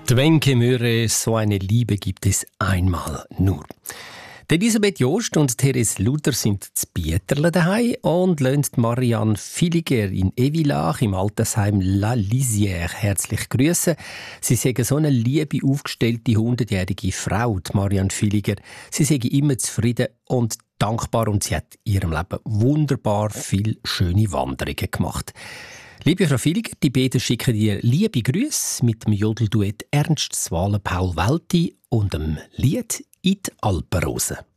Wenke Möhre, so eine Liebe gibt es einmal nur. Die Elisabeth Jost und Therese Luther sind zu Bieterle daheim und lassen Marianne Filiger in Evilach im Altersheim La Lisière herzlich grüßen. Sie sagen so eine liebe, aufgestellte, 100-jährige Frau, die Marianne Filiger. Sie sagen immer zufrieden und dankbar und sie hat in ihrem Leben wunderbar viele schöne Wanderungen gemacht. Liebe Frau Filiger, die beiden schicken dir liebe Grüße mit dem Jodelduett Ernst Swale Paul Welti und dem Lied «In die Alpenrose».